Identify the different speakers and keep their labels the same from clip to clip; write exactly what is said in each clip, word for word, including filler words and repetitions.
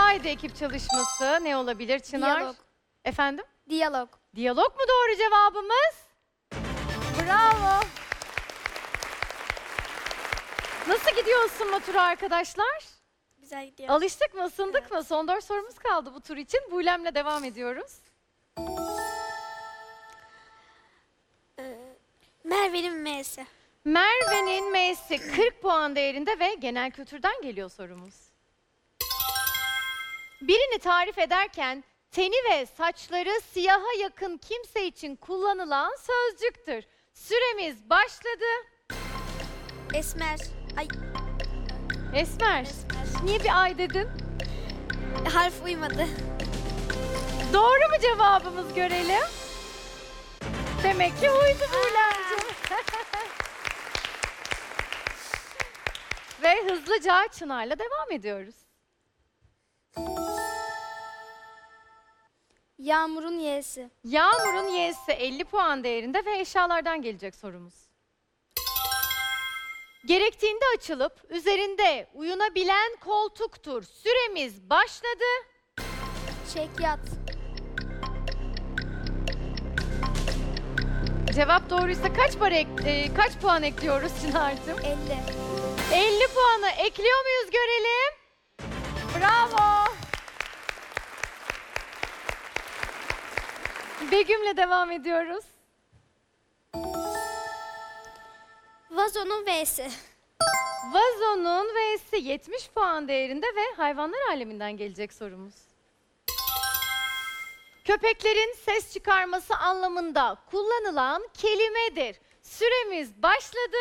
Speaker 1: Kolaydı ekip çalışması. Ne olabilir Çınar?
Speaker 2: Diyalog.
Speaker 1: Efendim?
Speaker 2: Diyalog.
Speaker 1: Diyalog mu doğru cevabımız? Bravo. Nasıl gidiyor ısınma turu arkadaşlar?
Speaker 2: Güzel gidiyor.
Speaker 1: Alıştık mı, ısındık
Speaker 2: Evet.
Speaker 1: mı? Son dört sorumuz kaldı bu tur için. Bulem'le devam ediyoruz.
Speaker 2: Merve'nin M'si.
Speaker 1: Merve'nin M'si kırk puan değerinde ve genel kültürden geliyor sorumuz. Birini tarif ederken teni ve saçları siyaha yakın kimse için kullanılan sözcüktür. Süremiz başladı.
Speaker 2: Esmer. Ay,
Speaker 1: Esmer.
Speaker 2: Esmer.
Speaker 1: Niye bir ay dedin?
Speaker 2: Harf uymadı.
Speaker 1: Doğru mu cevabımız görelim? Demek ki uydu Buğlemciğim. Ve hızlıca Çınar'la devam ediyoruz.
Speaker 2: Yağmur'un Y'si.
Speaker 1: Yağmur'un Y'si elli puan değerinde ve eşyalardan gelecek sorumuz. Gerektiğinde açılıp üzerinde uyunabilen koltuktur. Süremiz başladı.
Speaker 2: Çekyat.
Speaker 1: Cevap doğruysa kaç para ek- e, kaç puan ekliyoruz Çınar'cığım?
Speaker 2: elli.
Speaker 1: elli puanı ekliyor muyuz görelim? Bravo. Begüm'le devam ediyoruz.
Speaker 2: Vazonun V'si.
Speaker 1: Vazonun V'si yetmiş puan değerinde ve hayvanlar aleminden gelecek sorumuz. Köpeklerin ses çıkarması anlamında kullanılan kelimedir. Süremiz başladı.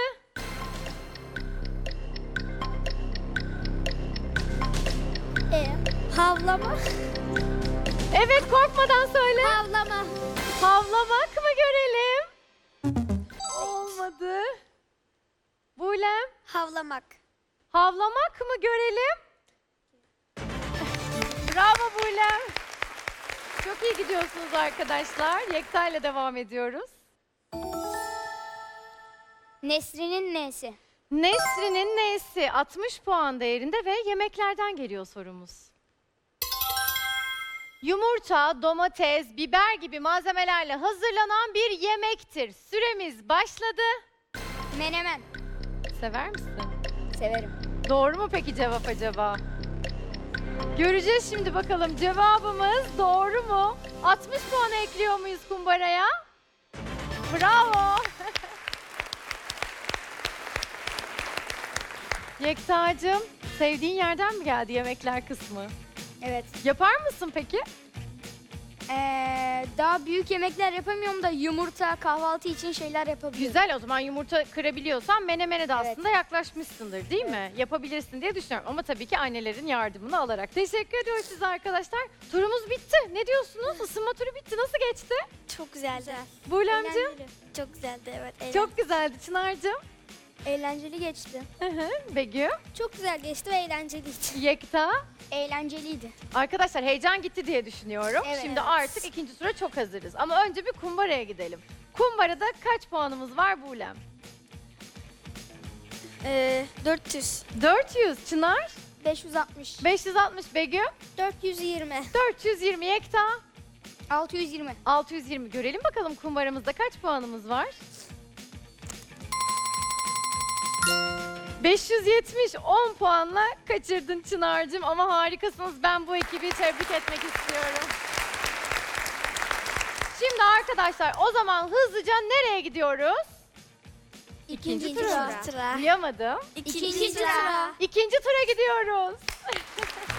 Speaker 2: E. Havlama.
Speaker 1: Evet, korkmadan söyle.
Speaker 2: Havlama.
Speaker 1: Havlamak mı görelim? Olmadı. Bulem,
Speaker 2: Havlamak.
Speaker 1: havlamak mı görelim? Bravo Bulem. Çok iyi gidiyorsunuz arkadaşlar. Yekta ile devam ediyoruz.
Speaker 2: Nesrin'in N'si.
Speaker 1: Nesrin'in N'si altmış puan değerinde ve yemeklerden geliyor sorumuz. Yumurta, domates, biber gibi malzemelerle hazırlanan bir yemektir. Süremiz başladı.
Speaker 2: Menemen.
Speaker 1: Sever misin?
Speaker 2: Severim.
Speaker 1: Doğru mu peki cevap acaba? Göreceğiz şimdi bakalım cevabımız doğru mu? altmış puan ekliyor muyuz kumbaraya? Bravo. Yekta'cığım, sevdiğin yerden mi geldi yemekler kısmı?
Speaker 2: Evet.
Speaker 1: Yapar mısın peki?
Speaker 2: Ee, daha büyük yemekler yapamıyorum da yumurta, kahvaltı için şeyler yapabiliyorum.
Speaker 1: Güzel, o zaman yumurta kırabiliyorsan menemene de
Speaker 2: Evet.
Speaker 1: aslında yaklaşmışsındır değil mi? Yapabilirsin diye düşünüyorum ama tabii ki annelerin yardımını alarak. Teşekkür ediyoruz size arkadaşlar. Turumuz bitti. Ne diyorsunuz? Isınma turu bitti. Nasıl geçti?
Speaker 2: Çok güzeldi.
Speaker 1: Buğlemciğim?
Speaker 2: Çok güzeldi, evet. Eğlen-
Speaker 1: Çok güzeldi Çınar'cığım.
Speaker 2: eğlenceli geçti.
Speaker 1: Hı hı. Begüm,
Speaker 2: Çok güzel geçti ve eğlenceliydi.
Speaker 1: Yekta.
Speaker 2: Eğlenceliydi.
Speaker 1: Arkadaşlar heyecan gitti diye düşünüyorum.
Speaker 2: Evet.
Speaker 1: Şimdi artık ikinci tura çok hazırız. Ama önce bir kumbaraya gidelim. Kumbarada kaç puanımız var Buğlem?
Speaker 2: Ee, dört yüz.
Speaker 1: dört yüz Çınar,
Speaker 2: beş yüz altmış.
Speaker 1: beş yüz altmış Begüm,
Speaker 2: dört yüz yirmi.
Speaker 1: dört yüz yirmi Yekta,
Speaker 2: altı yüz yirmi.
Speaker 1: altı yüz yirmi. Görelim bakalım kumbaramızda kaç puanımız var? beş yüz yetmiş, on puanla kaçırdın Çınar'cığım ama harikasınız. Ben bu ekibi tebrik etmek istiyorum. Şimdi arkadaşlar o zaman hızlıca nereye gidiyoruz?
Speaker 2: İkinci,
Speaker 1: İkinci
Speaker 2: tura.
Speaker 1: tura.
Speaker 2: tura.
Speaker 1: Duyamadım.
Speaker 2: İkinci, tura.
Speaker 1: İkinci tura gidiyoruz.